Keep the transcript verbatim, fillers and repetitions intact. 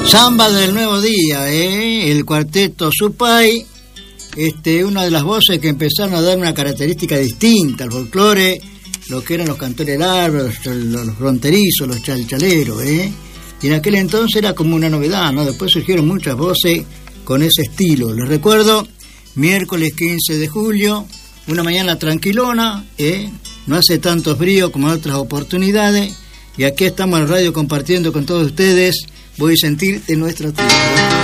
Samba del Nuevo Día, ¿eh? El cuarteto Supay, este, una de las voces que empezaron a dar una característica distinta al folclore, lo que eran los cantores largos, los, los fronterizos, los chalchaleros, ¿eh? Y en aquel entonces era como una novedad, ¿no? Después surgieron muchas voces con ese estilo. Les recuerdo, miércoles quince de julio, una mañana tranquilona, ¿eh? No hace tanto frío como en otras oportunidades, y aquí estamos en la radio compartiendo con todos ustedes. Voy a sentir de nuestra tierra.